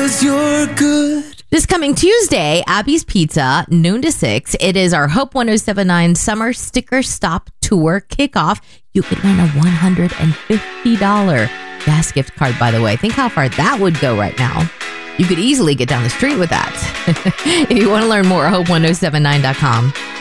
'cause you're good. This coming Tuesday, Abby's Pizza, noon to 6. It is our Hope 1079 Summer Sticker Stop Tour kickoff. You could win a $150 gas gift card, by the way. Think how far that would go right now. You could easily get down the street with that. If you want to learn more, hope1079.com.